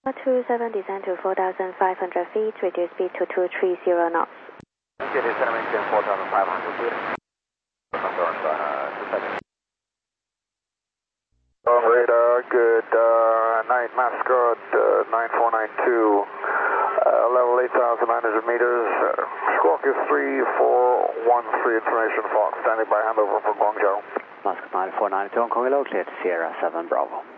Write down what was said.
27 descend to 4,500 feet, reduce speed to 230 knots. Descend 4,500 feet. On radar, good. Night mass good, 9492. Level 8,900 meters. Squawk is 3413 information, Fox. Standing by handover for Guangzhou. Musk 9492 on Kong Hello, clear to Sierra 7 Bravo.